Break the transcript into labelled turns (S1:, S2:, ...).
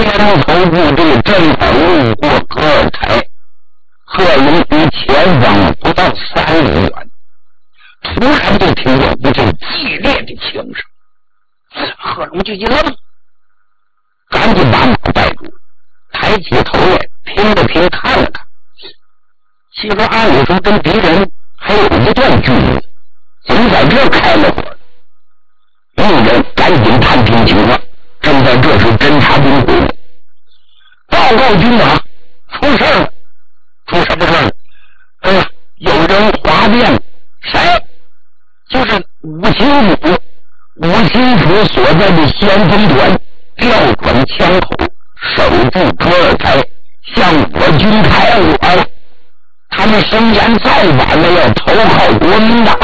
S1: 先头部队正好路过戈尔台，贺龙离前方不到3里远，突然就听见一阵激烈的枪声。贺龙就一愣，赶紧把马带住，抬起头来拼了拼看了看。其实按理说跟敌人还有一段距离，怎么在这开了火？众人赶紧探听情况，正在这时侦察兵回来，报告军长，出事了。出什么事了？有人哗变了。谁？就是五星府所在的先锋团调转枪口，守住戈尔台，向我军开火了。他们声言造反了，要投靠国民党。